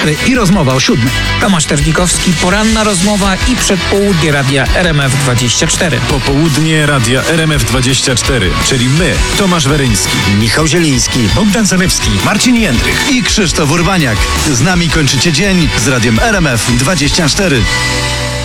24 i rozmowa o 7. Tomasz Terlikowski, poranna rozmowa i przedpołudnie radia RMF24. Popołudnie radia RMF24, czyli my, Tomasz Weryński, Michał Zieliński, Bogdan Zalewski, Marcin Jędrych i Krzysztof Urbaniak. Z nami kończycie dzień z radiem RMF24.